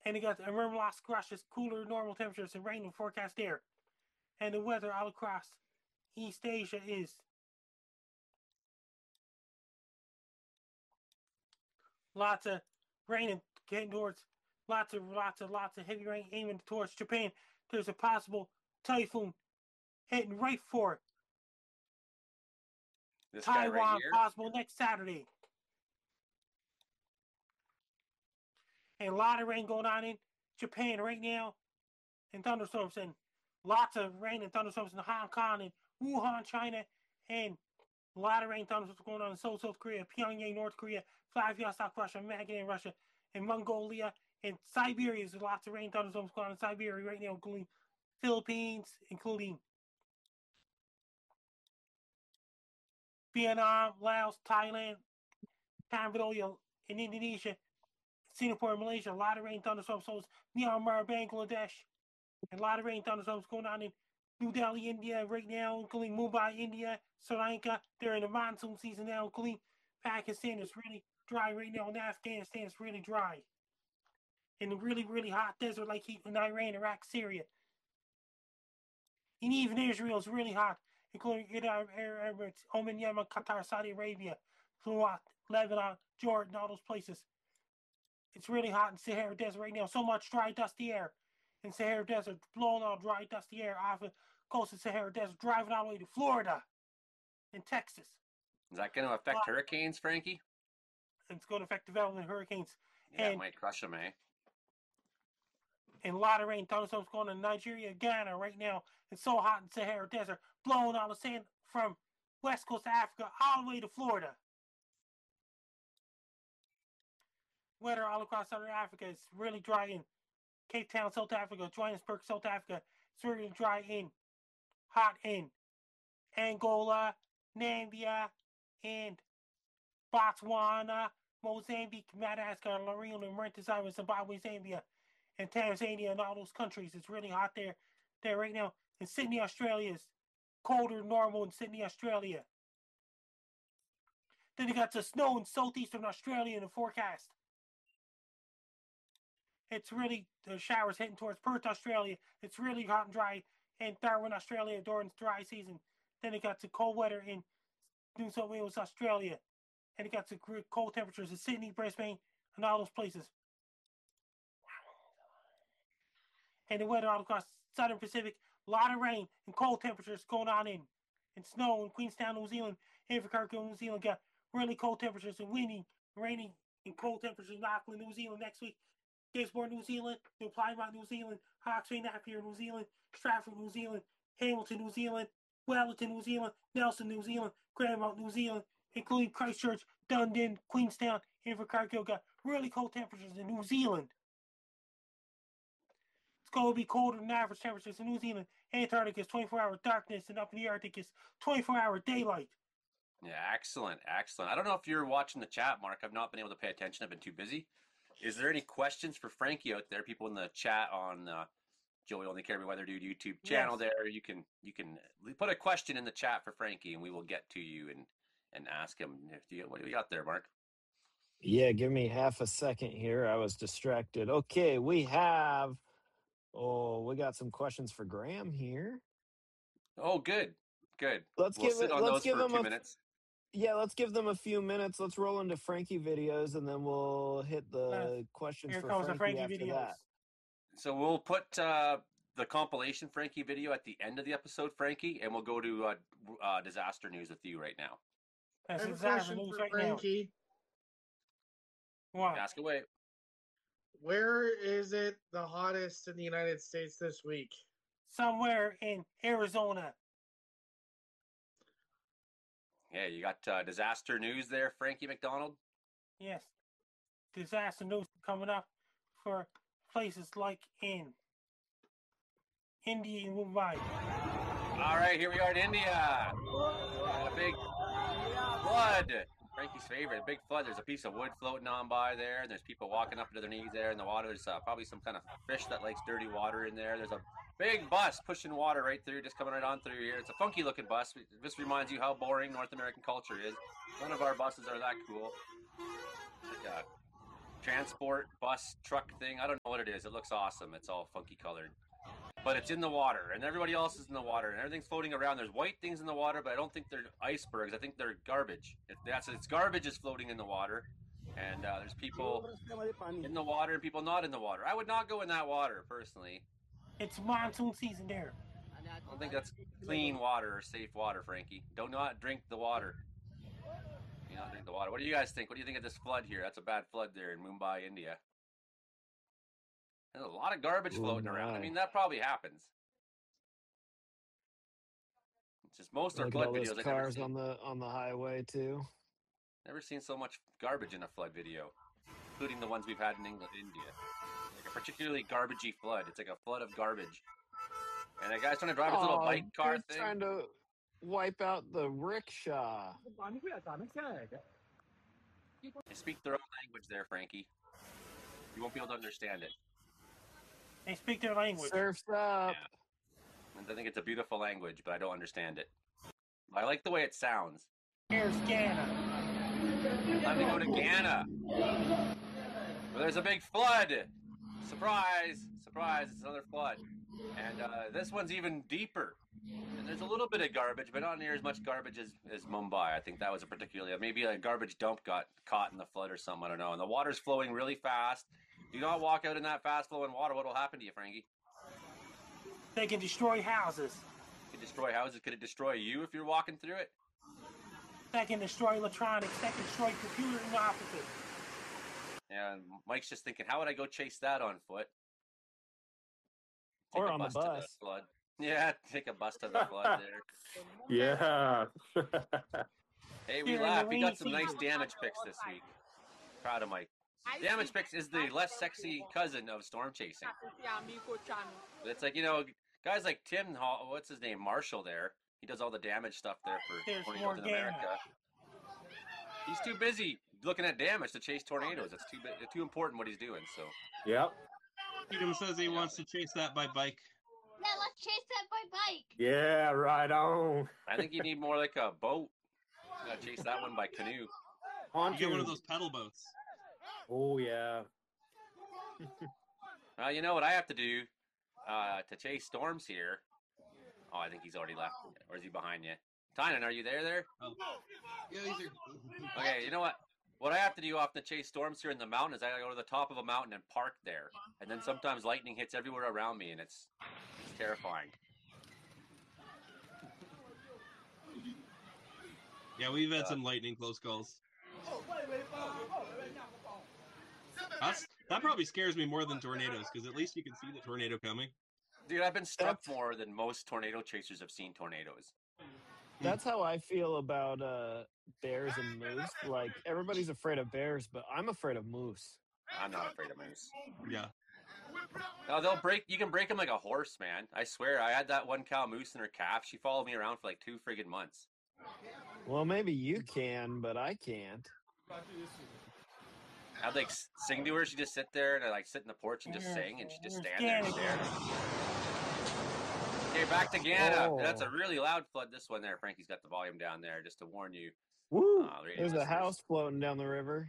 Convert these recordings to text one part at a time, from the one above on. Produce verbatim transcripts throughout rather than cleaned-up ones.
And you got the Murmalosk crushes, cooler normal temperatures and rain and forecast air. And the weather all across East Asia is lots of rain and getting towards lots of lots of lots of heavy rain aiming towards Japan. There's a possible typhoon heading right for it. This guy right Taiwan here. possible next Saturday. And a lot of rain going on in Japan right now. And thunderstorms and lots of rain and thunderstorms in Hong Kong and Wuhan, China. And a lot of rain and thunderstorms going on in Seoul, South Korea, Pyongyang, North Korea, Vladivostok, Russia, Magadan, Russia, and Mongolia. And Siberia. There's lots of rain and thunderstorms going on in Siberia right now, including Philippines, including Vietnam, Laos, Thailand, Cambodia, and Indonesia, Singapore, and Malaysia. A lot of rain, thunderstorms, so Myanmar, Bangladesh, and a lot of rain, thunderstorms going on in New Delhi, India right now, including Mumbai, India, Sri Lanka. They're in the monsoon season now, including Pakistan. It's really dry right now, and Afghanistan is really dry. In a really, really hot desert like heat in Iran, Iraq, Syria. And even Israel is really hot, including Arab Emirates, Oman, Yemen, Qatar, Saudi Arabia, Kuwait, Lebanon, Jordan, all those places. It's really hot in Sahara Desert right now. So much dry, dusty air in Sahara Desert, blowing all dry, dusty air off the coast of Sahara Desert, driving all the way to Florida and Texas. Is that going to affect uh, hurricanes, Frankie? It's going to affect development of hurricanes. Yeah, and, it might crush them, eh? And a lot of rain, thunderstorms going on in Nigeria, Ghana right now. It's so hot in Sahara Desert, blowing all the sand from west coast of Africa all the way to Florida. Weather all across Southern Africa is really dry in Cape Town, South Africa, Johannesburg, South Africa. It's really dry in, hot in Angola, Namibia, and Botswana, Mozambique, Madagascar, Laredo, and Mauritius, Zimbabwe, Zambia, and Tanzania, and all those countries. It's really hot there, there right now. In Sydney, Australia, is colder than normal in Sydney, Australia. Then you got the snow in southeastern Australia in the forecast. It's really, the showers heading towards Perth, Australia. It's really hot and dry in Darwin, Australia during the dry season. Then it got the cold weather in New South Wales, Australia. And it got the cold temperatures in Sydney, Brisbane, and all those places. And the weather all across Southern Pacific, a lot of rain and cold temperatures going on in. And snow in Queenstown, New Zealand, Invercargill, New Zealand got really cold temperatures and windy, rainy, and cold temperatures in Auckland, New Zealand next week. Gisborne, New Zealand, New Plymouth, New Zealand, Hawke's Bay, Napier, New Zealand, Stratford, New Zealand, Hamilton, New Zealand, Wellington, New Zealand, Nelson, New Zealand, Grandmount, New Zealand, including Christchurch, Dunedin, Queenstown, Invercargill got really cold temperatures in New Zealand. It's going to be colder than average temperatures in New Zealand. Antarctica is twenty-four hour darkness, and up in the Arctic is twenty-four hour daylight. Yeah, excellent, excellent. I don't know if you're watching the chat, Mark. I've not been able to pay attention. I've been too busy. Is there any questions for Frankie out there? People in the chat on uh, Joey Only Caribbean Weather Dude YouTube channel. Yes. There, you can you can put a question in the chat for Frankie, and we will get to you and and ask him. If you, what do we got there, Mark? Yeah, give me half a second here. I was distracted. Okay, we have. Oh, we got some questions for Graham here. Oh, good, good. Let's we'll give sit it. on Let's those give for them two a, minutes. Yeah, let's give them a few minutes. Let's roll into Frankie videos, and then we'll hit the uh, questions here for comes Frankie, Frankie after videos. that. So we'll put uh, the compilation Frankie video at the end of the episode, Frankie, and we'll go to uh, uh, disaster news with you right now. That's I have a disaster question news for right Frankie. Now. What? Ask away. Where is it the hottest in the United States this week? Somewhere in Arizona. Yeah, you got uh, disaster news there, Frankie McDonald? Yes. Disaster news coming up for places like in India and Mumbai. All right, here we are in India. Got a big flood. Frankie's favorite, a big flood. There's a piece of wood floating on by there, and there's people walking up to their knees there in the water. There's uh, probably some kind of fish that likes dirty water in there. There's a big bus pushing water right through, just coming right on through here. It's a funky looking bus. It just reminds you how boring North American culture is. None of our buses are that cool. Like a transport bus truck thing. I don't know what it is. It looks awesome. It's all funky colored. But it's in the water, and everybody else is in the water, and everything's floating around. There's white things in the water, but I don't think they're icebergs. I think they're garbage. It, that's it's garbage is floating in the water, and uh, there's people in the water and people not in the water. I would not go in that water personally. It's monsoon season there. I don't think that's clean water or safe water, Frankie. Do not drink the water. Do not drink the water. What do you guys think? What do you think of this flood here? That's a bad flood there in Mumbai, India. There's a lot of garbage floating Oh, around. I my. mean, that probably happens. It's just most of our Look at flood all those videos I've never cars seen. on the on the highway too. Never seen so much garbage in a flood video, including the ones we've had in England, India. Like a particularly garbagey flood. It's like a flood of garbage. And that guy's trying to drive his little Oh, bike car dude's thing. trying to wipe out the rickshaw. They speak their own language there, Frankie. You won't be able to understand it. They speak their language. Surfs up. Yeah. And I think it's a beautiful language, but I don't understand it. I like the way it sounds. Here's Ghana. Time to go to Ghana. Well, there's a big flood. Surprise! Surprise! It's another flood. And uh, this one's even deeper. And there's a little bit of garbage, but not near as much garbage as, as Mumbai. I think that was a particularly, maybe a garbage dump got caught in the flood or something. I don't know. And the water's flowing really fast. Do not walk out in that fast flowing water. What will happen to you, Frankie? They can destroy houses. It could destroy houses. Could it destroy you if you're walking through it? They can destroy electronics. They can destroy computers and offices. And Mike's just thinking, how would I go chase that on foot? Take Or a on the bus to bus. flood. Yeah, take a bus to the flood there. Yeah. Hey, we Here in laugh. the We got some rainy nice season. damage picks this week. Proud of Mike. Damage picks is the less sexy cousin of storm chasing. It's like, you know, guys like Tim, Hall, what's his name, Marshall there. He does all the damage stuff there for There's tornadoes more in Ghana. America. He's too busy looking at damage to chase tornadoes. It's too bi- it's too important what he's doing. So Yep. Freedom says he wants to chase that by bike. Yeah, let's chase that by bike. Yeah, right on. I think you need more like a boat. You gotta chase that one by canoe. You Pontoon. get one of those pedal boats. Oh, yeah. Well, you know what I have to do uh, to chase storms here. Oh, I think he's already left. Or is he behind you? Tynan, are you there? There. Oh. Yeah, these are. Okay, you know what? What I have to do often to chase storms here in the mountain is I gotta go to the top of a mountain and park there. And then sometimes lightning hits everywhere around me, and it's it's terrifying. Yeah, we've had Uh, some lightning close calls. That's, that probably scares me more than tornadoes, because at least you can see the tornado coming. Dude, I've been struck That's- more than most tornado chasers have seen tornadoes. That's how I feel about uh, bears and moose. Like everybody's afraid of bears, but I'm afraid of moose. I'm not afraid of moose. Yeah. No, they'll break. You can break them like a horse, man. I swear. I had that one cow moose in her calf. She followed me around for like two friggin' months. Well, maybe you can, but I can't. I'd like s- sing to her. She just sit there and I like sit in the porch and just Yeah, sing, and she just there's stand there and Ghana. stare. Okay, back to Ghana. Oh. That's a really loud flood. This one there. Frankie's got the volume down there just to warn you. Woo! Uh, radio There's a listeners. house floating down the river.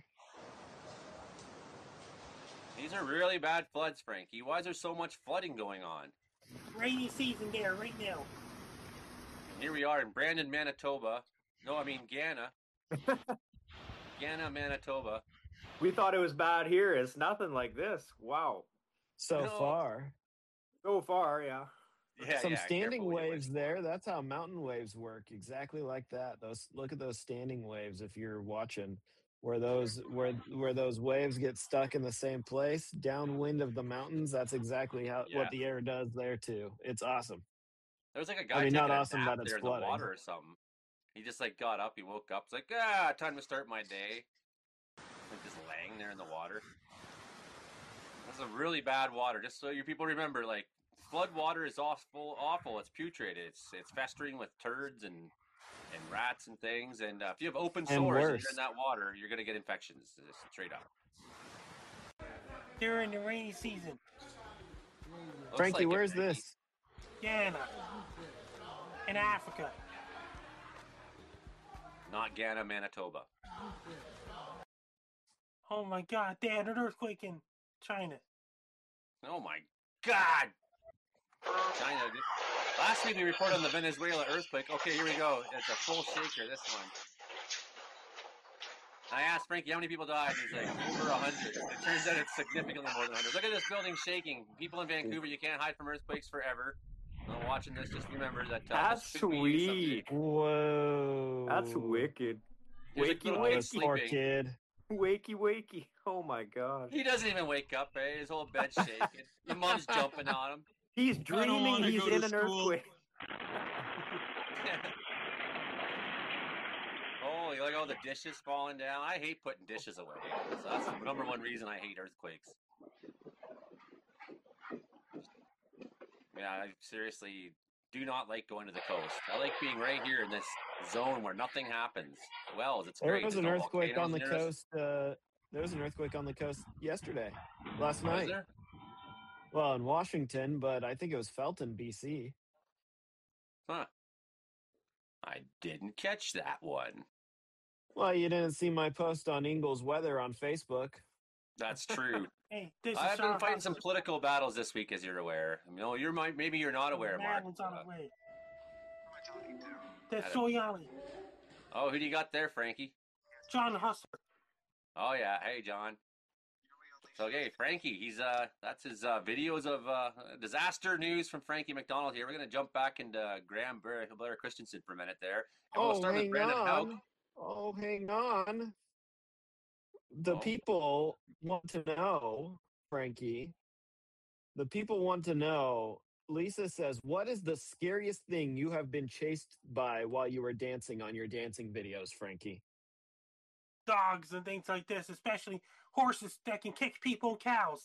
These are really bad floods, Frankie. Why is there so much flooding going on? Rainy season there right now. And here we are in Brandon, Manitoba. No, I mean Ghana. Ghana, Manitoba. We thought it was bad here. It's nothing like this. Wow. So No. far. So far, yeah. Yeah, Some yeah, standing careful with your waves words. there. That's how mountain waves work. Exactly like that. Those look at those standing waves if you're watching. Where those where where those waves get stuck in the same place, downwind of the mountains, that's exactly how Yeah. what the air does there too. It's awesome. There was like a guy mean, not taking a awesome nap that it's there in flooding. the water or something. He just like got up, he woke up, it's like, ah, time to start my day. Like just laying there in the water. That's a really bad water. Just so you people remember, like flood water is awful. Awful. It's putrid. It's it's festering with turds and and rats and things. And uh, if you have open And sores and worse. you're in that water, you're gonna get infections. Just straight up. They're in the rainy season. Looks Frankie, like it, where's Frankie. this? Ghana. In Africa. Not Ghana, Manitoba. Oh my God! They had an earthquake in China. Oh my God! China. Last week we reported on the Venezuela earthquake. Okay, here we go. It's a full shaker. This one. I asked Frankie how many people died. He's like over a hundred. It turns out it's significantly more than a hundred. Look at this building shaking. People in Vancouver, you can't hide from earthquakes forever. Uh, watching this, just remember that. Uh, That's this could be you sweet. someday. Whoa. That's wicked. There's a Wakey, little Oh, kid this poor sleeping. kid. Wakey, wakey. Oh my gosh. He doesn't even wake up, eh? His whole bed's shaking. Your mom's jumping on him. He's don't dreaming wanna he's go to in an school. earthquake. Oh, you look at all the dishes falling down. I hate putting dishes away. So that's the number one reason I hate earthquakes. Yeah, I seriously do not like going to the coast. I like being right here in this zone where nothing happens. Wells, it's There great. was There's an no earthquake on the volcanoes near us. coast. Uh, there was an earthquake on the coast yesterday, last Was night. there? Well, in Washington, but I think it was Felton, B C. Huh. I didn't catch that one. Well, you didn't see my post on Ingles weather on Facebook. That's true. Hey, this is I've been Sean fighting some Hustler. political battles this week, as you're aware. I mean, oh, you're might maybe you're not aware, Mark. Madeline's on Uh, the way. That's Adam. Soyali. oh, who do you got there, Frankie? John Hustler. Oh yeah, hey John. So okay, Frankie, he's uh that's his uh videos of uh disaster news from Frankie McDonald here. We're gonna jump back into Graham Blair, Blair Christensen for a minute there. And we'll Oh, start with hang Brandon Hauk. on. Oh, hang on. The Oh. people want to know, Frankie. The people want to know. Lisa says, what is the scariest thing you have been chased by while you were dancing on your dancing videos, Frankie? Dogs and things like this, especially horses that can kick people and cows.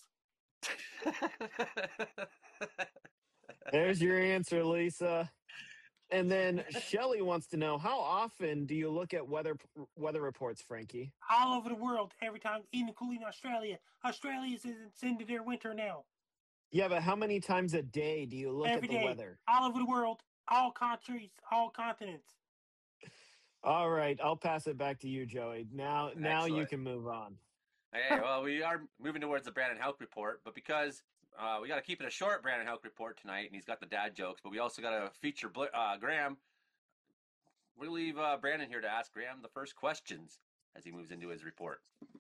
There's your answer, Lisa. And then Shelly wants to know, how often do you look at weather weather reports, Frankie? All over the world, every time, including Australia. Australia's is into their winter now. Yeah, but how many times a day do you look Every at the day, weather? all over the world, all countries, all continents. All right, I'll pass it back to you, Joey. Now, now you Excellent. can move on. Okay, well, we are moving towards the Brandon Hauk report, but because uh, we got to keep it a short Brandon Hauk report tonight, and he's got the dad jokes, but we also got to feature Bla- uh, Graham. We'll leave uh, Brandon here to ask Graham the first questions as he moves into his report.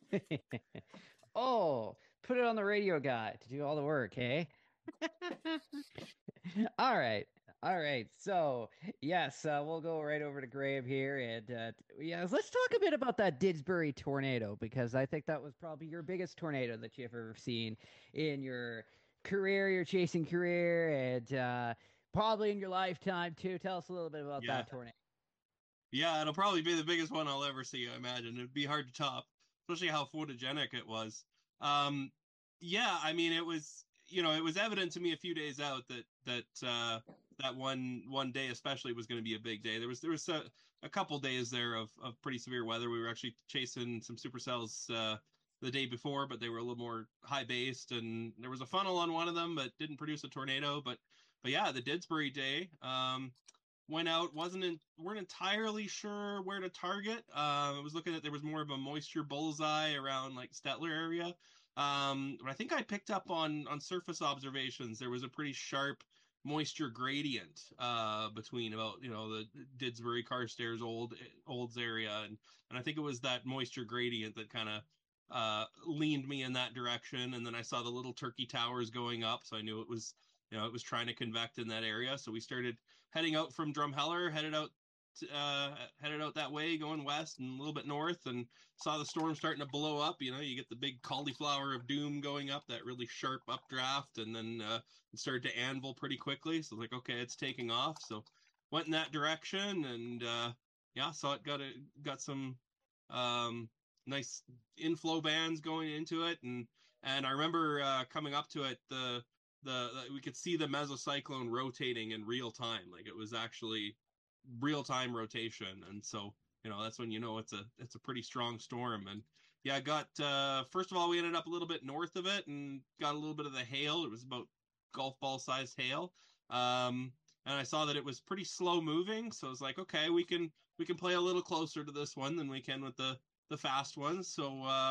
Oh, put it on the radio guy to do all the work, hey? all right. All right. So, yes, uh, we'll go right over to Graham here. And uh, yeah, let's talk a bit about that Didsbury tornado, because I think that was probably your biggest tornado that you've ever seen in your career, your chasing career, and uh, probably in your lifetime, too. Tell us a little bit about Yeah. that tornado. Yeah, it'll probably be the biggest one I'll ever see, I imagine. It'd be hard to top, especially how photogenic it was. Um, yeah, I mean, it was, you know, it was evident to me a few days out that that uh, that one one day especially was going to be a big day. There was there was a, a couple days there of, of pretty severe weather. We were actually chasing some supercells uh, the day before, but they were a little more high based, and there was a funnel on one of them, but didn't produce a tornado. But but yeah, the Didsbury day. Um, went out, wasn't in, weren't entirely sure where to target. Uh, I was looking at, there was more of a moisture bullseye around like Stettler area. Um, but I think I picked up on, on surface observations. There was a pretty sharp moisture gradient uh, between about, you know, the Didsbury, Carstairs, Old, Olds area. And, and I think it was that moisture gradient that kind of uh, leaned me in that direction. And then I saw the little turkey towers going up. So I knew it was, you know, it was trying to convect in that area. So we started heading out from Drumheller, headed out, uh, headed out that way, going west and a little bit north, and saw the storm starting to blow up. You know, you get the big cauliflower of doom going up, that really sharp updraft, and then uh, it started to anvil pretty quickly. So like, okay, it's taking off. So went in that direction, and uh, yeah, saw it got a got some um, nice inflow bands going into it, and and I remember uh, coming up to it, the The, the we could see the mesocyclone rotating in real time. Like it was actually real time rotation. And so, you know, that's when you know it's a it's a pretty strong storm. And yeah, got uh first of all, we ended up a little bit north of it and got a little bit of the hail. It was about golf ball sized hail. Um and I saw that it was pretty slow moving. So I was like, okay, we can we can play a little closer to this one than we can with the the fast ones. So uh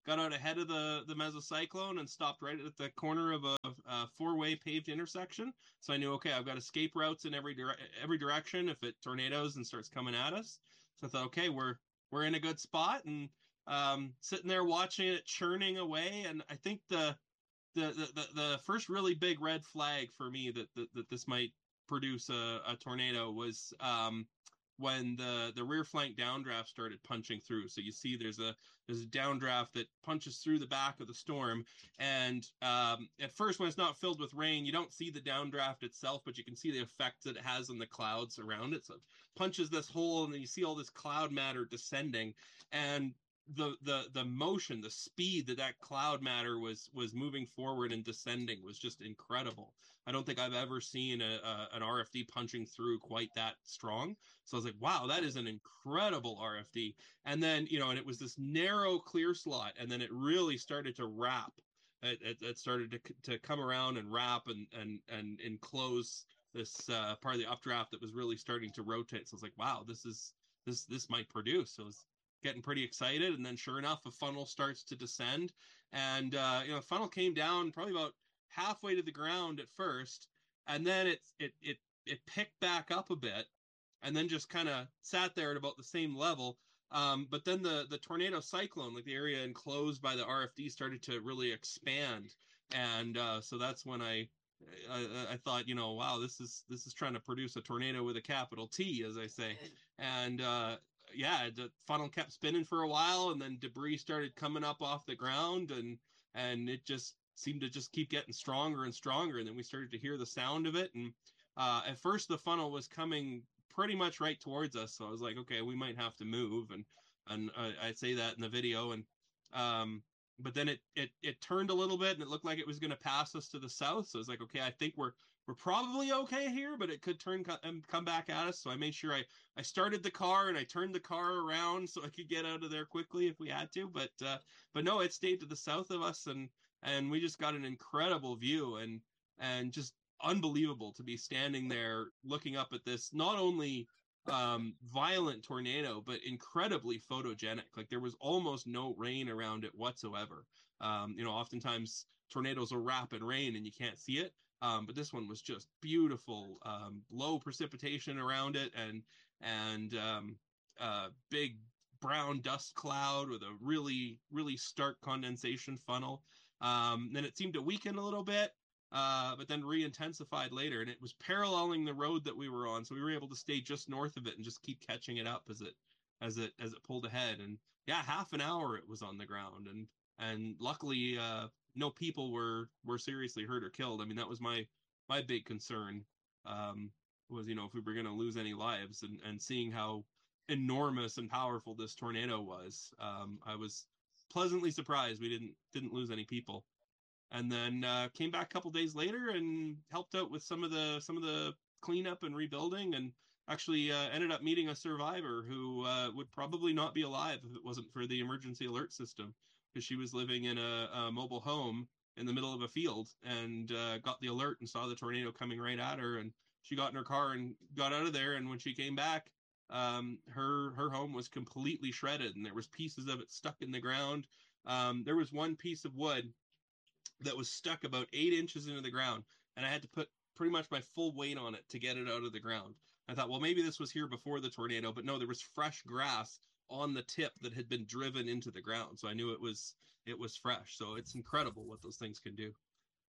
got out ahead of the, the mesocyclone and stopped right at the corner of a, a four-way paved intersection. So I knew, okay, I've got escape routes in every dire- every direction if it tornadoes and starts coming at us. So I thought, okay, we're we're in a good spot, and um, sitting there watching it churning away. And I think the the the, the, the first really big red flag for me that that, that this might produce a, a tornado was um, when the the rear flank downdraft started punching through. So you see there's a there's a downdraft that punches through the back of the storm, and um, at first when it's not filled with rain, you don't see the downdraft itself, but you can see the effect that it has on the clouds around it. So it punches this hole, and then you see all this cloud matter descending, and the the the motion, the speed that that cloud matter was was moving forward and descending was just incredible. I don't think I've ever seen a, a an R F D punching through quite that strong. So I was like, wow, that is an incredible R F D. And then, you know, and it was this narrow clear slot, and then it really started to wrap. It, it, it started to to come around and wrap and and and enclose this uh, part of the updraft that was really starting to rotate. So I was like, wow, this is this this might produce. So it was getting pretty excited, and then sure enough, a funnel starts to descend, and uh, you know, the funnel came down probably about halfway to the ground at first, and then it it it it picked back up a bit, and then just kind of sat there at about the same level. Um, but then the the tornado cyclone, like the area enclosed by the R F D, started to really expand, and uh, so that's when I, I I thought, you know, wow, this is this is trying to produce a tornado with a capital T, as I say, and. Uh, yeah, the funnel kept spinning for a while, and then debris started coming up off the ground, and and it just seemed to just keep getting stronger and stronger. And then we started to hear the sound of it. And uh, at first, the funnel was coming pretty much right towards us, so I was like, okay, we might have to move. And and uh, I say that in the video, and um, but then it it it turned a little bit, and it looked like it was going to pass us to the south. So I was like, okay, I think we're we're probably okay here, but it could turn and come back at us. So I made sure I, I started the car, and I turned the car around so I could get out of there quickly if we had to. But uh, but no, it stayed to the south of us, and and we just got an incredible view, and and just unbelievable to be standing there looking up at this not only um, violent tornado, but incredibly photogenic. Like there was almost no rain around it whatsoever. Um, you know, oftentimes tornadoes will wrap in rain and you can't see it. Um, but this one was just beautiful, um, low precipitation around it, and and um, uh, big brown dust cloud with a really really stark condensation funnel. Um, then it seemed to weaken a little bit, uh, but then re-intensified later, and it was paralleling the road that we were on, so we were able to stay just north of it and just keep catching it up as it as it as it pulled ahead. And yeah, half an hour it was on the ground, and and luckily. Uh, no people were were seriously hurt or killed. I mean, that was my my big concern, um, was, you know, if we were going to lose any lives, and, and seeing how enormous and powerful this tornado was. Um, I was pleasantly surprised we didn't didn't lose any people. And then uh, came back a couple days later and helped out with some of the some of the cleanup and rebuilding, and actually uh, ended up meeting a survivor who uh, would probably not be alive if it wasn't for the emergency alert system, because she was living in a, a mobile home in the middle of a field, and uh, got the alert and saw the tornado coming right at her, and she got in her car and got out of there. And when she came back, um, her her home was completely shredded, and there was pieces of it stuck in the ground. Um, there was one piece of wood that was stuck about eight inches into the ground, and I had to put pretty much my full weight on it to get it out of the ground. I thought, well, maybe this was here before the tornado, but no, there was fresh grass on the tip that had been driven into the ground. So I knew it was it was fresh. So it's incredible what those things can do.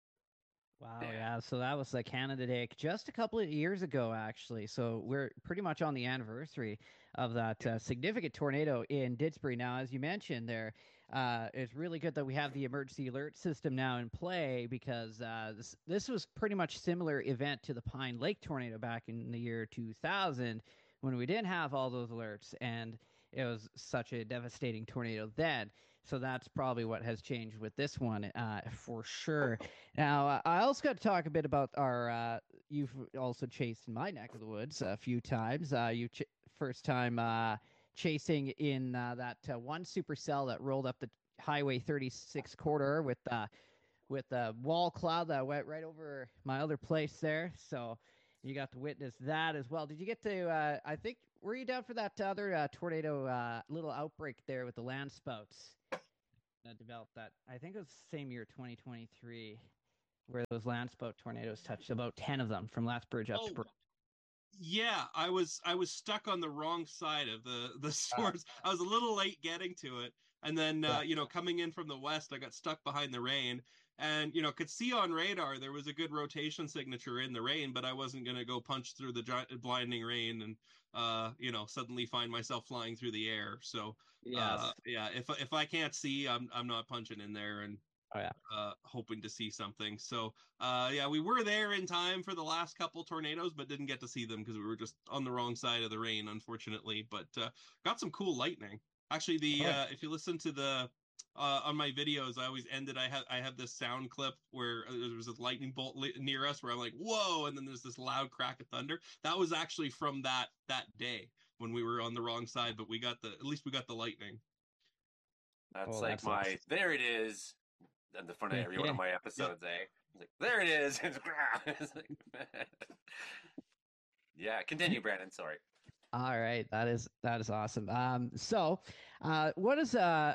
Wow, yeah. So that was the Canada Day just a couple of years ago, actually. So we're pretty much on the anniversary of that uh, significant tornado in Didsbury. Now, as you mentioned there, uh, it's really good that we have the emergency alert system now in play, because uh, this, this was pretty much similar event to the Pine Lake tornado back in the year two thousand, when we didn't have all those alerts, and it was such a devastating tornado then. So that's probably what has changed with this one, uh, for sure. Now, uh, I also got to talk a bit about our, uh, you've also chased in my neck of the woods a few times. Uh, you ch- first time uh, chasing in uh, that uh, one supercell that rolled up the Highway thirty-six corridor with uh, with a wall cloud that went right over my other place there. So you got to witness that as well. Did you get to, uh, I think, were you down for that other uh, tornado uh, little outbreak there with the land spouts? uh, developed that. I think it was the same year, twenty twenty-three, where those landspout tornadoes touched about ten of them from Lethbridge up Oh, to. Bur- yeah, I was I was stuck on the wrong side of the the source. I was a little late getting to it, and then uh, Yeah. you know coming in from the west, I got stuck behind the rain, and you know could see on radar there was a good rotation signature in the rain, but I wasn't gonna go punch through the gi- blinding rain and uh you know suddenly find myself flying through the air. So Yes. uh yeah, if if I can't see, I'm I'm not punching in there and Oh yeah. uh hoping to see something. So uh yeah, we were there in time for the last couple tornadoes, but didn't get to see them because we were just on the wrong side of the rain, unfortunately. But uh got some cool lightning. Actually, the Oh, yeah. uh if you listen to the uh on my videos, I always ended I have I have this sound clip where there was a lightning bolt li- near us where I'm like, whoa, and then there's this loud crack of thunder. That was actually from that that day when we were on the wrong side, but we got the at least we got the lightning. That's Oh, like that's my awesome. there it is at the front of every one Yeah. of my episodes, eh? It's like there it is. It's, it's like, yeah, continue, Brandon. Sorry. All right, that is that is awesome. Um, so, uh, what is uh,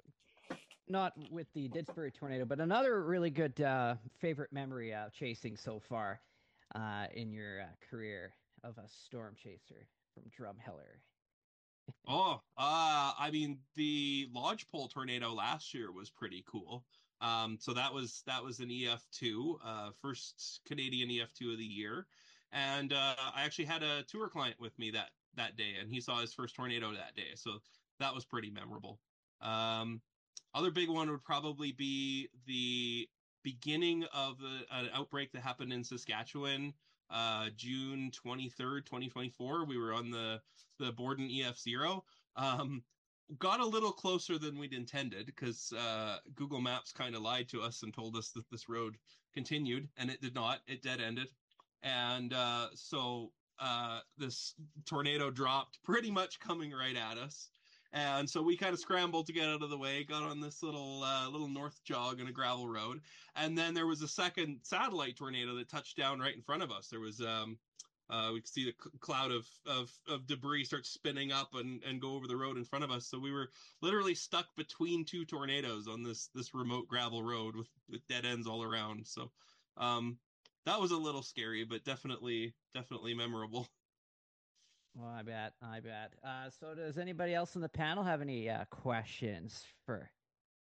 not with the Didsbury tornado, but another really good uh, favorite memory uh, chasing so far uh, in your uh, career of a storm chaser from Drumheller? Oh, uh, I mean, the Lodgepole tornado last year was pretty cool. Um, so that was that was an E F two, uh, first Canadian E F two of the year, and uh, I actually had a tour client with me that that day, and he saw his first tornado that day. So that was pretty memorable. Um, other big one would probably be the beginning of a, an outbreak that happened in Saskatchewan, uh, June twenty-third, twenty twenty-four. We were on the the Borden E F zero. Um, got a little closer than we'd intended because uh, Google Maps kind of lied to us and told us that this road continued, and it did not. It dead ended, and uh, so uh, this tornado dropped pretty much coming right at us. And so we kind of scrambled to get out of the way, got on this little uh, little north jog on a gravel road, and then there was a second satellite tornado that touched down right in front of us. There was um, uh, we could see the c- cloud of, of of debris start spinning up and, and go over the road in front of us. So we were literally stuck between two tornadoes on this this remote gravel road with, with dead ends all around. So um, that was a little scary, but definitely definitely memorable. Well, I bet, I bet. Uh, so, does anybody else in the panel have any uh, questions for?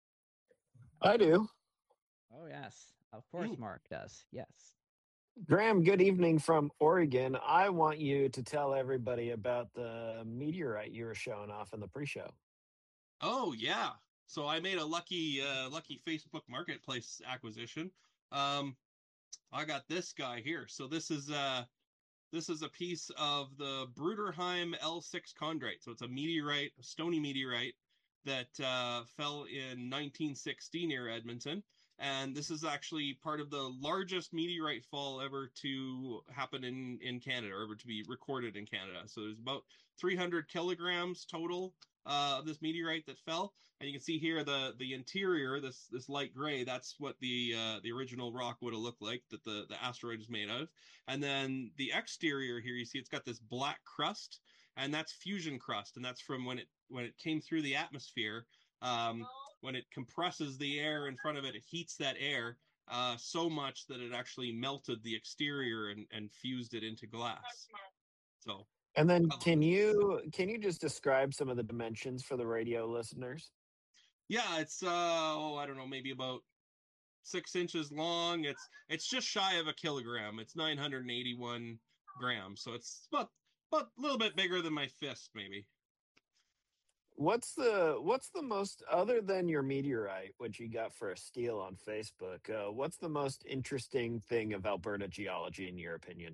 I do. Oh yes, of course, Mm. Mark does. Yes. Graham, good evening from Oregon. I want you to tell everybody about the meteorite you were showing off in the pre-show. Oh yeah. So I made a lucky uh, lucky Facebook Marketplace acquisition. Um, I got this guy here. So this is uh this is a piece of the Bruderheim L six chondrite. So it's a meteorite, a stony meteorite that uh, fell in nineteen sixty near Edmonton. And this is actually part of the largest meteorite fall ever to happen in, in Canada, or ever to be recorded in Canada. So there's about three hundred kilograms total uh, of this meteorite that fell. And you can see here the the interior, this this light gray, that's what the uh, the original rock would have looked like that the, the asteroid is made of. And then the exterior here, you see it's got this black crust, and that's fusion crust, and that's from when it when it came through the atmosphere. Um, when it compresses the air in front of it, it heats that air uh, so much that it actually melted the exterior and, and fused it into glass. So, And then um, can you can you just describe some of the dimensions for the radio listeners? yeah, it's uh, oh, I don't know, maybe about six inches long. It's it's just shy of a kilogram. It's nine hundred eighty-one grams, so it's about about a little bit bigger than my fist, maybe. What's the what's the most, other than your meteorite, which you got for a steal on Facebook? Uh, what's the most interesting thing of Alberta geology, in your opinion?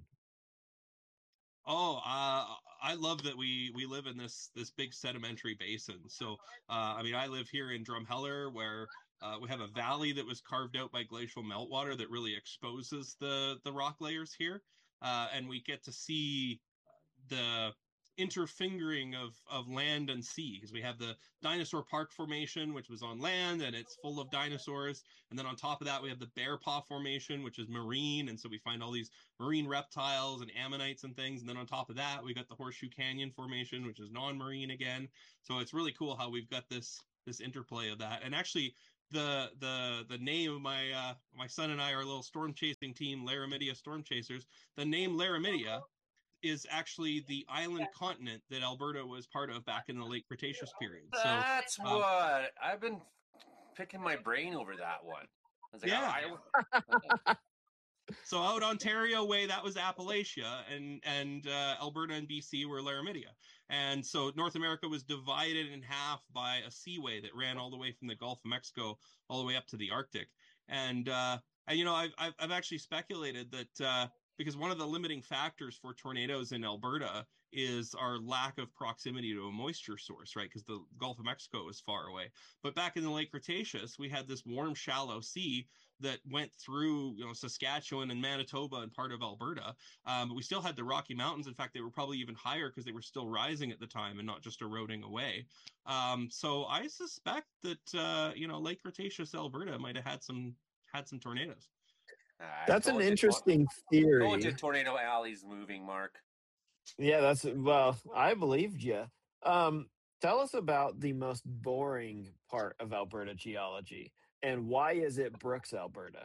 Oh, uh, I love that we we live in this this big sedimentary basin. So, uh, I mean, I live here in Drumheller, where uh, we have a valley that was carved out by glacial meltwater that really exposes the the rock layers here, uh, and we get to see the interfingering of of land and sea, because we have the Dinosaur Park Formation, which was on land and it's full of dinosaurs, and then on top of that we have the Bear Paw Formation, which is marine, and so we find all these marine reptiles and ammonites and things, and then on top of that we got the Horseshoe Canyon Formation, which is non-marine again. So it's really cool how we've got this this interplay of that. And actually, the the the name of my uh, my son and I, our little storm chasing team, Laramidia Storm Chasers. The name Laramidia is actually the island continent that Alberta was part of back in the late Cretaceous period. So That's um, what I've been picking my brain over that one. I was like, Yeah. oh, I, So out Ontario way, that was Appalachia, and and uh, Alberta and B C were Laramidia. And so North America was divided in half by a seaway that ran all the way from the Gulf of Mexico all the way up to the Arctic. And uh, and you know, I've I've, I've actually speculated that uh, because one of the limiting factors for tornadoes in Alberta is our lack of proximity to a moisture source, right? Because the Gulf of Mexico is far away. But back in the late Cretaceous, we had this warm, shallow sea that went through, you know, Saskatchewan and Manitoba and part of Alberta. Um, but we still had the Rocky Mountains. In fact, they were probably even higher because they were still rising at the time and not just eroding away. Um, so I suspect that, uh, you know, late Cretaceous Alberta might have had some had some tornadoes. I That's an told you, interesting Told you theory. Tornado Alley's moving, Mark. Yeah, that's well, I believed you. Um, tell us about the most boring part of Alberta geology, and why is it Brooks, Alberta?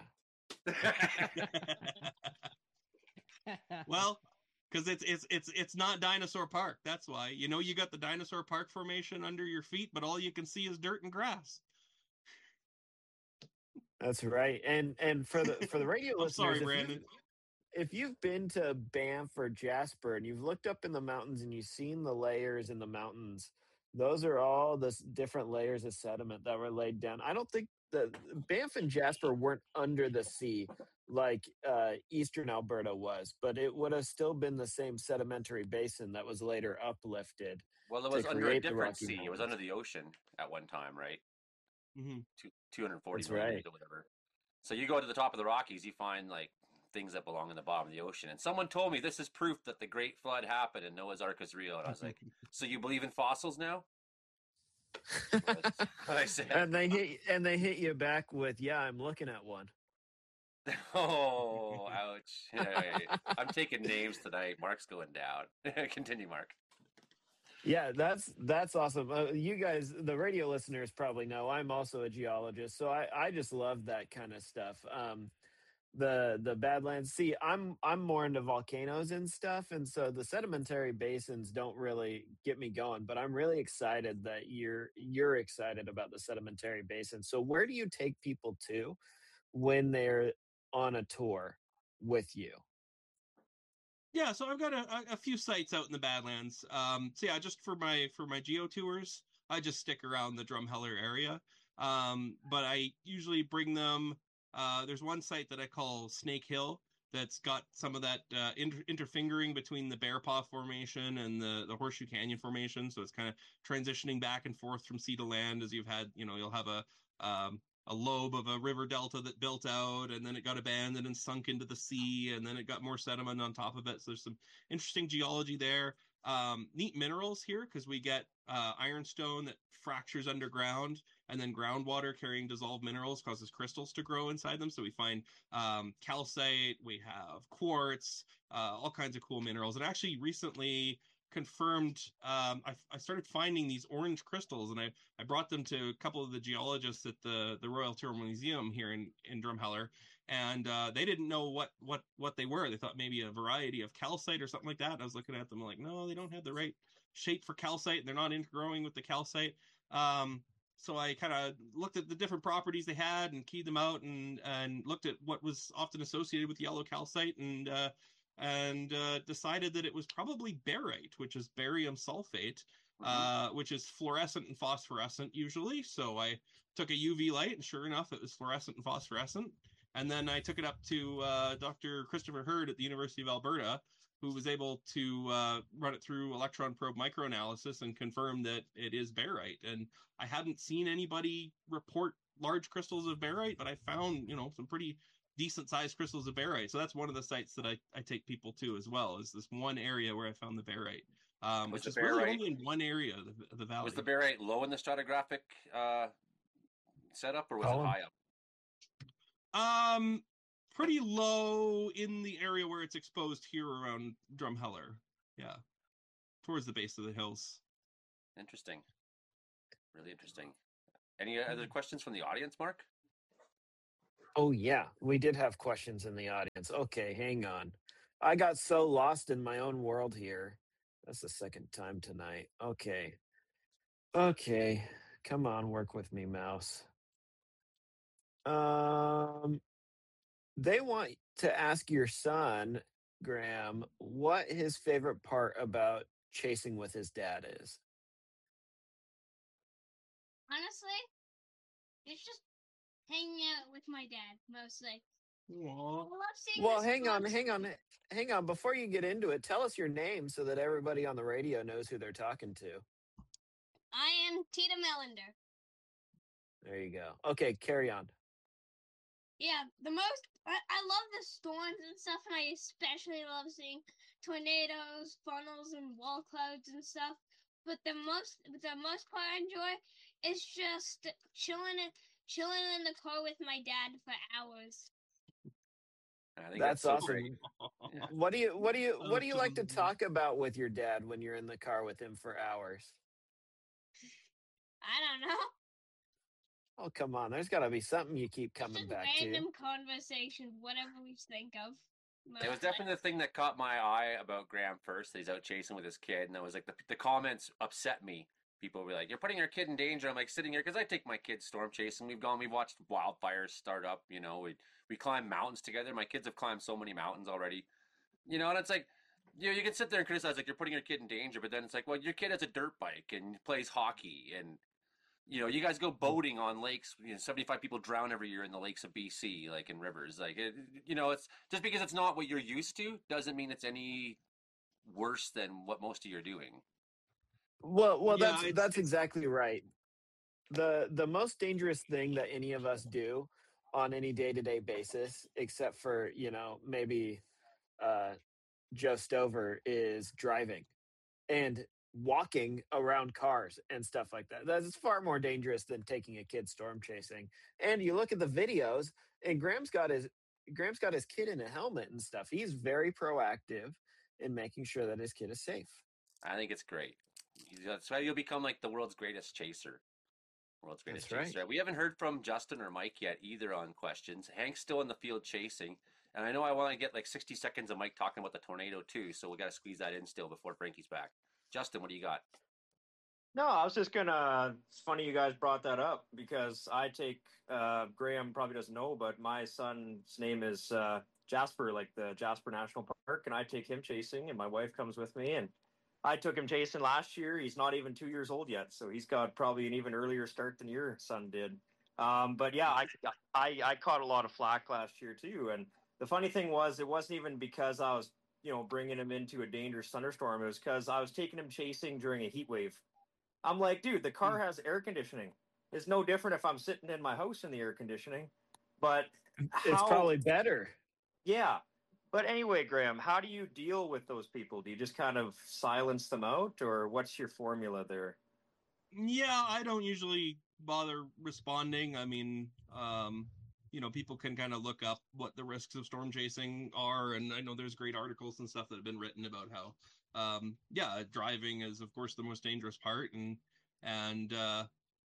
Well, because it's it's it's it's not Dinosaur Park. That's why. You know, you got the Dinosaur Park formation under your feet, but all you can see is dirt and grass. That's right. And and for the for the radio I'm listeners, sorry, if Brandon. you've, if you've been to Banff or Jasper and you've looked up in the mountains and you've seen the layers in the mountains, those are all the s- different layers of sediment that were laid down. I don't think the Banff and Jasper weren't under the sea like uh, eastern Alberta was, but it would have still been the same sedimentary basin that was later uplifted Well, it to was under a create the different Rocky sea. It was Mountains. under the ocean at one time, right? hmm Two, two hundred forty That's millimeters right. or whatever. So you go to the top of the Rockies, you find like things that belong in the bottom of the ocean. And someone told me this is proof that the Great Flood happened and Noah's Ark is real. And I was like, so you believe in fossils now? That's what I said. And they hit and they hit you back with, "Yeah, I'm looking at one." Oh, ouch. Hey, I'm taking names tonight. Mark's going down. Continue, Mark. Yeah, that's that's awesome. Uh, you guys, the radio listeners, probably know I'm also a geologist, so I I just love that kind of stuff. Um, the the Badlands. See, I'm I'm more into volcanoes and stuff, and so the sedimentary basins don't really get me going. But I'm really excited that you're you're excited about the sedimentary basin. So where do you take people to when they're on a tour with you? Yeah, so I've got a, a, a few sites out in the Badlands. Um, so yeah, just for my for my geo tours, I just stick around the Drumheller area. Um, but I usually bring them. Uh, there's one site that I call Snake Hill that's got some of that uh, inter- interfingering between the Bear Paw Formation and the the Horseshoe Canyon Formation. So it's kind of transitioning back and forth from sea to land as you've had. You know, you'll have a um, a lobe of a river delta that built out and then it got abandoned and sunk into the sea and then it got more sediment on top of it. So there's some interesting geology there. Um, neat minerals here because we get uh, ironstone that fractures underground and then groundwater carrying dissolved minerals causes crystals to grow inside them. So we find um, calcite, we have quartz, uh, all kinds of cool minerals. And actually recently confirmed um, I, I started finding these orange crystals and I, I brought them to a couple of the geologists at the, the Royal Tyrrell Museum here in, in Drumheller and uh, they didn't know what, what, what they were. They thought maybe a variety of calcite or something like that. And I was looking at them like, no, they don't have the right shape for calcite. They're not intergrowing with the calcite. Um, so I kind of looked at the different properties they had and keyed them out and, and looked at what was often associated with yellow calcite and uh, and uh, decided that it was probably barite, which is barium sulfate, Mhm. uh, which is fluorescent and phosphorescent usually. So I took a U V light, and sure enough, it was fluorescent and phosphorescent. And then I took it up to uh, Doctor Christopher Hurd at the University of Alberta, who was able to uh, run it through electron probe microanalysis and confirm that it is barite. And I hadn't seen anybody report large crystals of barite, but I found, you know, some pretty decent sized crystals of barite. So that's one of the sites that I, I take people to as well, is this one area where I found the barite, um, Was which the is really barite- only in one area of the, of the valley. Was the barite low in the stratigraphic uh, setup or was Colin? it high up? Um, pretty low in the area where it's exposed here around Drumheller. Yeah, towards the base of the hills. Interesting. Really interesting. Any other questions from the audience, Mark? Oh, yeah. We did have questions in the audience. Okay, hang on. I got so lost in my own world here. That's the second time tonight. Okay. Okay. Come on, work with me, mouse. Um, they want to ask your son, Graham, what his favorite part about chasing with his dad is. Honestly, it's just hanging out with my dad mostly. I Aw. love seeing Well, this hang on, vlog. hang on, hang on. Before you get into it, tell us your name so that everybody on the radio knows who they're talking to. I am Tita Melander. There you go. Okay, carry on. Yeah, the most I, I love the storms and stuff, and I especially love seeing tornadoes, funnels, and wall clouds and stuff. But the most, the most part I enjoy is just chilling, in- chilling in the car with my dad for hours. I think That's that's, so awesome. great. Yeah. What do you what do you I what do you like to love talk about with your dad when you're in the car with him for hours? I don't know. Oh, come on. There's got to be something you keep It's coming just back random conversations, whatever we think of. It was mostly. definitely the thing that caught my eye about Graham first. That he's out chasing with his kid, and I was like, the, the comments upset me. People were like, "You're putting your kid in danger." I'm like sitting here because I take my kids storm chasing. We've gone, we've watched wildfires start up. You know, we we climb mountains together. My kids have climbed so many mountains already. You know, and it's like, you know, you can sit there and criticize like you're putting your kid in danger, but then it's like, well, your kid has a dirt bike and plays hockey, and you know, you guys go boating on lakes. You know, seventy-five people drown every year in the lakes of B C, like in rivers. Like, it, you know, it's just because it's not what you're used to doesn't mean it's any worse than what most of you are doing. Well, well, Yeah, that's it's- that's exactly right. The the most dangerous thing that any of us do on any day-to-day basis, except for, you know, maybe uh just over, is driving and walking around cars and stuff like that. That's far more dangerous than taking a kid storm chasing. And you look at the videos, and Graham's got his Graham's got his kid in a helmet and stuff. He's very proactive in making sure that his kid is safe. I think it's great. That's why you'll become like the world's greatest chaser. World's greatest That's right. chaser. We haven't heard from Justin or Mike yet either on questions. Hank's still in the field chasing. And I know I want to get like sixty seconds of Mike talking about the tornado too, so we got to squeeze that in still before Frankie's back. Justin, what do you got? No, I was just gonna. It's funny you guys brought that up because I take uh, Graham probably doesn't know, but my son's name is uh, Jasper, like the Jasper National Park, and I take him chasing, and my wife comes with me, and I took him chasing last year. He's not even two years old yet, so he's got probably an even earlier start than your son did. Um, but yeah, I, I I caught a lot of flack last year too, and the funny thing was, it wasn't even because I was you know bringing him into a dangerous thunderstorm. It was because I was taking him chasing during a heat wave. I'm like, dude, the car has air conditioning. It's no different if I'm sitting in my house in the air conditioning. But It's how, probably better. yeah. But anyway, Graham, how do you deal with those people? Do you just kind of silence them out, or what's your formula there? Yeah, I don't usually bother responding. I mean, um, you know, people can kind of look up what the risks of storm chasing are, and I know there's great articles and stuff that have been written about how, um, yeah, driving is of course the most dangerous part, and and uh,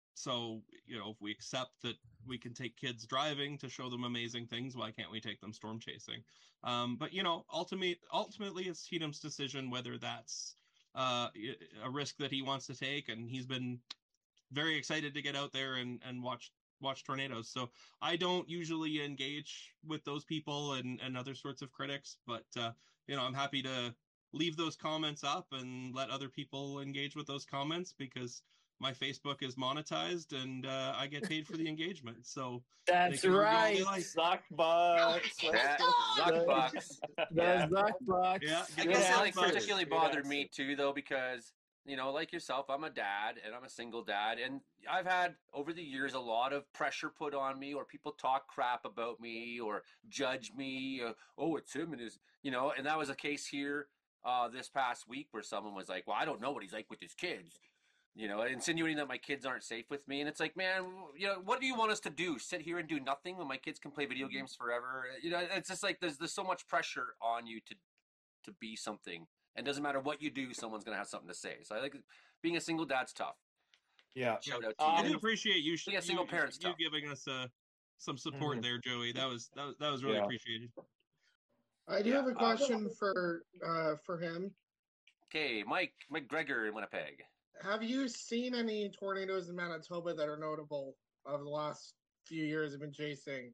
so you know, if we accept that we can take kids driving to show them amazing things, why can't we take them storm chasing? Um, but you know, ultimately, ultimately, it's Cheatham's decision whether that's uh, a risk that he wants to take, and he's been very excited to get out there and, and watch watch tornadoes. So I don't usually engage with those people and, and other sorts of critics, but uh, you know, I'm happy to leave those comments up and let other people engage with those comments because my Facebook is monetized and uh, I get paid for the engagement. So That's they can argue all right. they like. Zuck bucks. Yeah, Zuck bucks. The Yeah. Zuck bucks. Yeah, I Good guess it answer. like particularly Good bothered answer. me too, though, because you know, like yourself, I'm a dad and I'm a single dad, and I've had over the years a lot of pressure put on me, or people talk crap about me, or judge me. Or, oh, it's him and his, you know, and that was a case here uh, this past week where someone was like, "Well, I don't know what he's like with his kids." You know, insinuating that my kids aren't safe with me. And it's like, man, you know, what do you want us to do? Sit here and do nothing when my kids can play video games forever? You know, it's just like there's there's so much pressure on you to to be something. And doesn't matter what you do, someone's going to have something to say. So I think being a single dad's tough. Yeah. Shout out to I you. do appreciate you, We got you, single parent you stuff. giving us uh, some support Mhm. there, Joey. That was that was that was really Yeah. appreciated. I do Yeah, have a uh, question for uh, for him. Okay, Mike McGregor in Winnipeg. Have you seen any tornadoes in Manitoba that are notable over the last few years I've been chasing?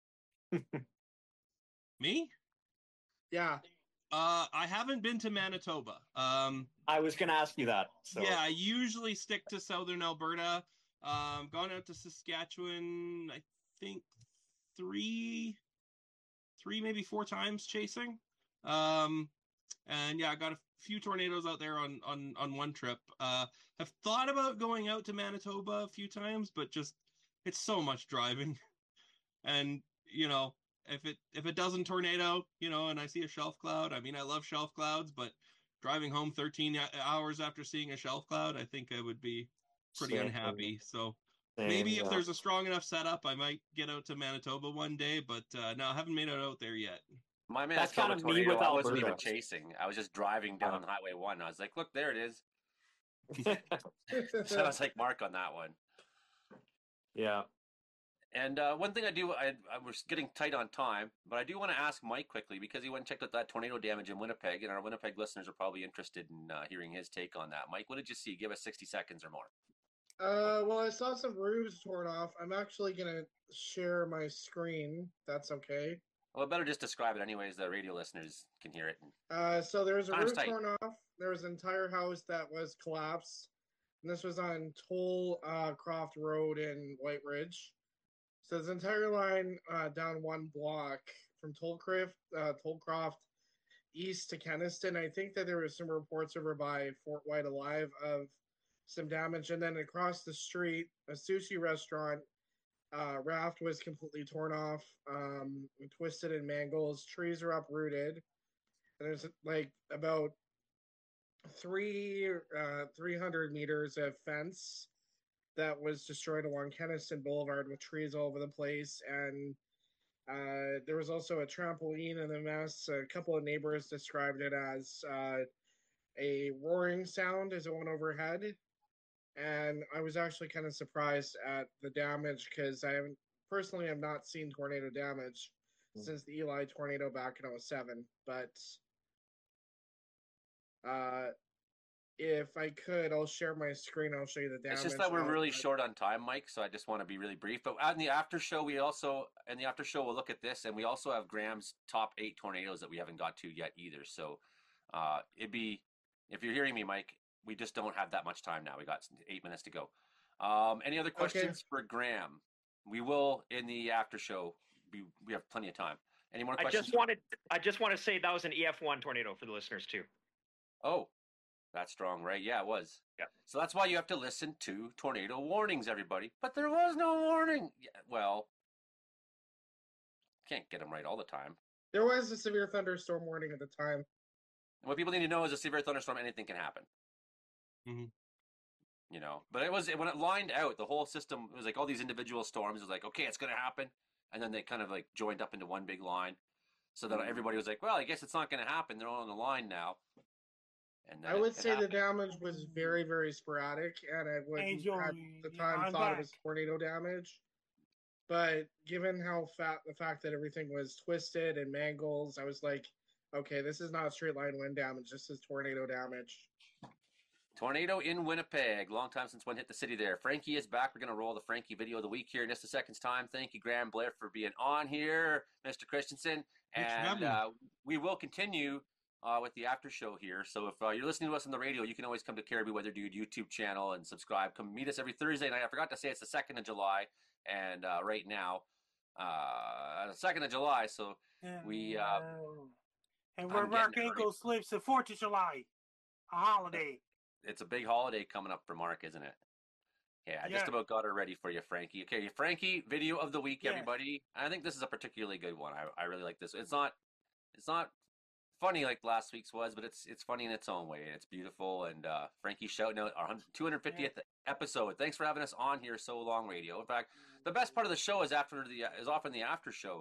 Me? Yeah. Uh, I haven't been to Manitoba. Um, I was gonna ask you that. So yeah, I usually stick to southern Alberta. Um, gone out to Saskatchewan, I think three, three maybe four times chasing. Um, and yeah, I got a few tornadoes out there on on on one trip. Uh, have thought about going out to Manitoba a few times, but just it's so much driving, and you know. If it if it doesn't tornado, you know, and I see a shelf cloud, I mean, I love shelf clouds, but driving home thirteen hours after seeing a shelf cloud, I think I would be pretty Same. unhappy. So Same, maybe if yeah. there's a strong enough setup, I might get out to Manitoba one day, but uh, no, I haven't made it out there yet. My That's Manitoba kind of me tornado, with I wasn't even Alberta. chasing. I was just driving down Highway one. I was like, look, there it is. So I was like, Mark on that one. Yeah. And uh, one thing I do, I, I was getting tight on time, but I do want to ask Mike quickly because he went and checked out that tornado damage in Winnipeg, and our Winnipeg listeners are probably interested in uh, hearing his take on that. Mike, what did you see? Give us sixty seconds or more. Uh, well, I saw some roofs torn off. I'm actually gonna share my screen. That's okay. Well, better just describe it anyways. The radio listeners can hear it. Uh, so there was a Time's roof tight. torn off. There was an entire house that was collapsed. And this was on Toll uh, Croft Road in White Ridge. So this entire line uh, down one block from Tollcroft, uh, Tollcroft east to Keniston. I think that there were some reports over by Fort White Alive of some damage. And then across the street, a sushi restaurant uh, raft was completely torn off, um, twisted in mangles. Trees are uprooted. And there's like about three uh, three hundred meters of fence that was destroyed along Keniston Boulevard with trees all over the place. And uh, there was also a trampoline in the mess. A couple of neighbors described it as uh, a roaring sound as it went overhead. And I was actually kind of surprised at the damage because I haven't personally have not seen tornado damage mm. since the Eli tornado back in oh seven. But uh, if I could, I'll share my screen. I'll show you the damage. It's just that we're I'll, really I'll... short on time, Mike, so I just want to be really brief. But in the after show, we also, in the after show, we'll look at this, and we also have Graham's top eight tornadoes that we haven't got to yet either. So uh, it'd be, if you're hearing me, Mike, we just don't have that much time now. We got eight minutes to go. Um, any other questions okay. for Graham? We will, in the after show, be, we have plenty of time. Any more questions? I just wanted, I just want to say that was an E F one tornado for the listeners too. Oh. That's strong, right? Yeah, it was. Yeah. So that's why you have to listen to tornado warnings, everybody. But there was no warning. Yeah, well, can't get them right all the time. There was a severe thunderstorm warning at the time. And what people need to know is a severe thunderstorm, anything can happen. Mm-hmm. You know, but it was when it lined out, the whole system, it was like all these individual storms. It was like, okay, it's going to happen. And then they kind of like joined up into one big line. So that everybody was like, well, I guess it's not going to happen. They're all on the line now. And I would say happen. the damage was very, very sporadic, and I wouldn't hey, Joey, at the time I'm thought back. it was tornado damage. But given how fat the fact that everything was twisted and mangles, I was like, okay, this is not straight line wind damage. This is tornado damage. Tornado in Winnipeg. Long time since one hit the city there. Frankie is back. We're going to roll the Frankie video of the week here in just a second's time. Thank you, Graham Blair, for being on here, Mister Christensen. And uh, we will continue uh, with the after show here. So if uh, you're listening to us on the radio, you can always come to Caribou Weather Dude YouTube channel and subscribe. Come meet us every Thursday night. I forgot to say it's the second of July. And uh, right now, uh, the second of July. So we... Uh, and we're Mark Ankle Slips the fourth of July. A holiday. It's a big holiday coming up for Mark, isn't it? Yeah, I yeah. just about got her ready for you, Frankie. Okay, Frankie, video of the week, yes. everybody. I think this is a particularly good one. I, I really like this. It's not, it's not funny like last week's was, but it's it's funny in its own way, and it's beautiful. And uh, Frankie shouting out our two hundred fiftieth yeah. episode. Thanks for having us on here so long, radio. In fact, the best part of the show is after the is often the after show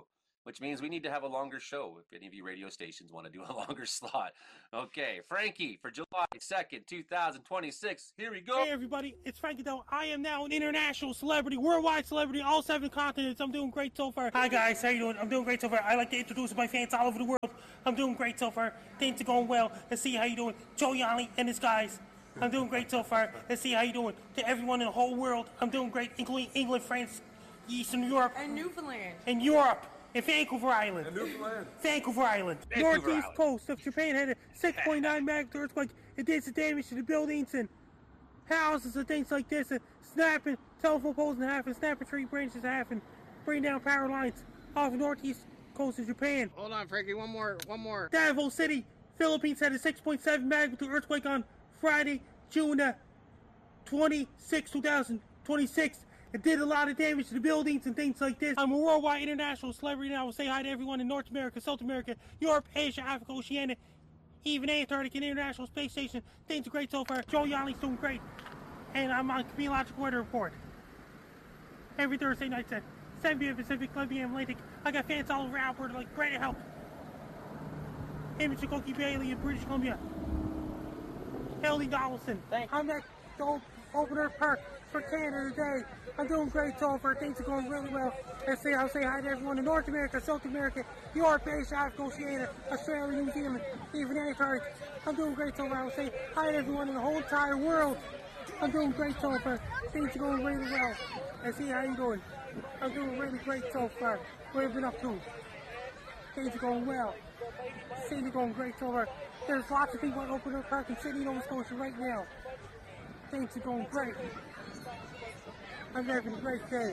which means we need to have a longer show if any of you radio stations want to do a longer slot. Okay, Frankie, for July second, two thousand twenty-six, here we go. Hey everybody, it's Frankie Doe. I am now an international celebrity, worldwide celebrity, all seven continents. I'm doing great so far. Hi guys, how you doing? I'm doing great so far. I like to introduce my fans all over the world. I'm doing great so far. Things are going well. Let's see how you doing. Joe Yanni and his guys. I'm doing great so far. Let's see how you doing. To everyone in the whole world, I'm doing great, including England, France, Eastern Europe. And Newfoundland. And Europe. And Vancouver Island. And Newfoundland. Vancouver Island. Vancouver Northeast Island. coast of Japan had a six point nine magnitude earthquake. It did some damage to the buildings and houses and things like this. And snapping telephone poles in half and snapping tree branches in half and bringing down power lines off the northeast coast of Japan. Hold on, Frankie. One more. One more. Davao City, Philippines had a six point seven magnitude earthquake on Friday, June twenty-sixth, two thousand twenty-six. It did a lot of damage to the buildings and things like this. I'm a worldwide international celebrity, and I will say hi to everyone in North America, South America, Europe, Asia, Africa, Oceania, even Antarctica and International Space Station. Things are great so far. Joe Yanni's doing great. And I'm on Meteorological Weather Report. Every Thursday night at seven p.m. Pacific, eleven p.m. Atlantic. I got fans all over Alberta like Granite Help, Imogen Koki Bailey in British Columbia, Ellie Donaldson. I'm at the Opener Park for Canada today. I'm doing great so far. Things are going really well. Let's say I'll say hi to everyone in North America, South America, Europe, Asia, Africa, Oceania, Australia, New Zealand, even Antarctica. I'm doing great so far. I'll say hi to everyone in the whole entire world. I'm doing great so far. Things are going really well. Let's see how you doing. I'm doing really great so far. What have you been up to? Things are going well. Things are going great so far. There's lots of people at Opener Park in Sydney, Nova Scotia right now. Things are going great. I'm having a great day.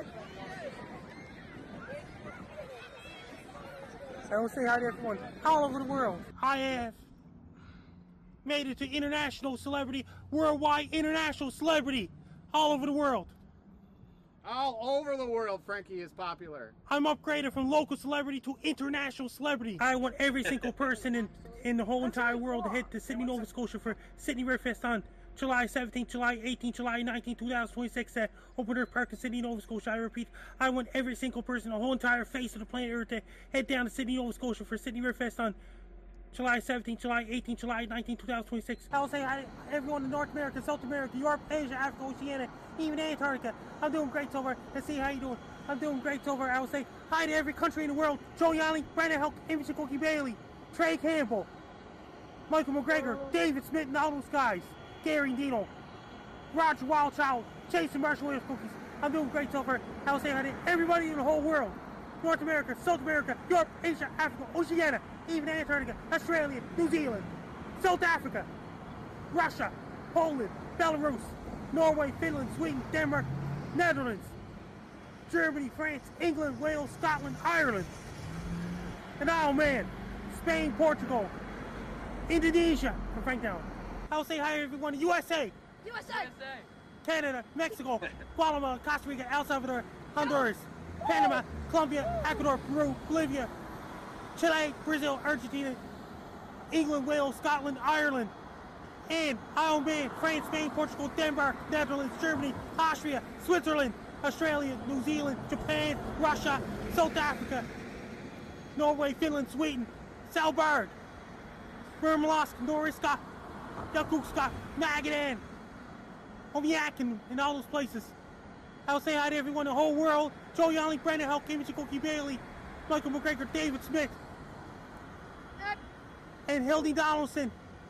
I will say hi to everyone all over the world. I have made it to international celebrity, worldwide international celebrity, all over the world. All over the world, Frankie is popular. I'm upgraded from local celebrity to international celebrity. I want every single person in, in the whole entire world to head to Sydney, Nova Scotia for Sydney Rare Fest on July seventeenth, July eighteenth, July nineteenth, two thousand twenty-six at Opener Park in Sydney, Nova Scotia. I repeat, I want every single person, the whole entire face of the planet Earth to head down to Sydney, Nova Scotia for Sydney Rare Fest on July seventeenth, July eighteenth, July nineteenth, two thousand twenty-six. I will say hi to everyone in North America, South America, Europe, Asia, Africa, Oceania, even Antarctica. I'm doing great so far. Let's see how you doing. I'm doing great so far. I will say hi to every country in the world. Joe Yanni, Brandon Helk, Imogen Koki Bailey, Trey Campbell, Michael McGregor, David Smith, and all those guys. Gary Dino, Roger Wildchild, Jason Marshall Williams Cookies. I'm doing great so far. I will say hi to everybody in the whole world. North America, South America, Europe, Asia, Africa, Oceania, even Antarctica, Australia, New Zealand, South Africa, Russia, Poland, Belarus, Norway, Finland, Sweden, Denmark, Netherlands, Germany, France, England, Wales, Scotland, Ireland, and oh man, Spain, Portugal, Indonesia, and Frank Down. I will say hi to everyone in U S A, U S A. Canada, Mexico, Guatemala, Costa Rica, El Salvador, Honduras, Panama, Colombia, Ecuador, Peru, Bolivia, Chile, Brazil, Argentina, England, Wales, Scotland, Ireland, and oh man, France, Spain, Portugal, Denmark, Netherlands, Germany, Austria, Switzerland, Australia, New Zealand, Japan, Russia, South Africa, Norway, Finland, Sweden, Svalbard, Burmalosk, Noriska, Yakutsk, Magadan, Omiak, and, and all those places. I'll say hi to everyone in the whole world. Joe Yanni, Brandon Helk, Imogen Koki Bailey, Michael McGregor, David Smith, and Hildy Donaldson.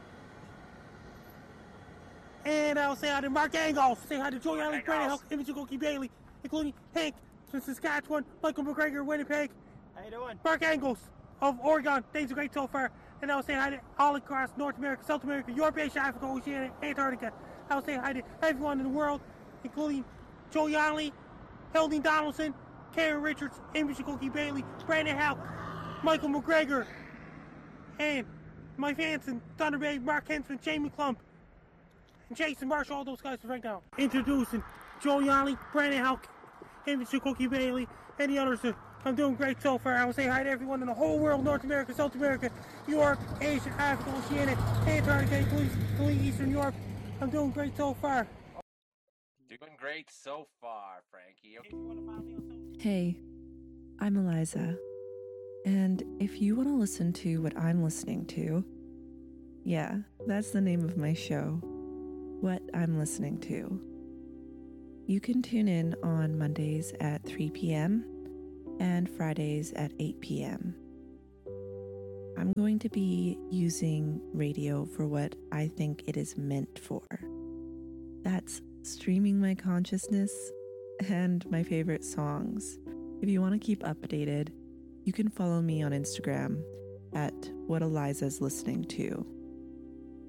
And I'll say hi to Mark Angles. Say hi to Joe Yanni, Brandon Helk, Imogen Koki Bailey, including Hank from Saskatchewan, Michael McGregor, Winnipeg. How you doing? Mark Angles of Oregon. Things are great so far. And I'll say hi to all across North America, South America, Europe, Asia, Africa, Oceania, Antarctica. I'll say hi to everyone in the world, including Joe Yanni, Hildy Donaldson, Karen Richards, Imogen Koki Bailey, Brandon Helk, Michael McGregor, and my fans in Thunder Bay, Mark Hensman, Jamie Klump, and Jason Marshall, all those guys right now. Introducing Joe Yanni, Brandon Helk, Imogen Koki Bailey, and the others. I'm doing great so far. I will say hi to everyone in the whole world, North America, South America, Europe, Asia, Africa, Oceania, Antarctica, including Eastern Europe. I'm doing great so far. Doing great so far, Frankie. Okay. Hey, I'm Eliza, And if you want to listen to what I'm listening to, yeah, that's the name of my show, What I'm Listening To. You can tune in on Mondays at three p.m. and Fridays at eight p.m. I'm going to be using radio for what I think it is meant for. That's streaming my consciousness and my favorite songs. If you want to keep updated, you can follow me on Instagram at What Eliza's Listening To.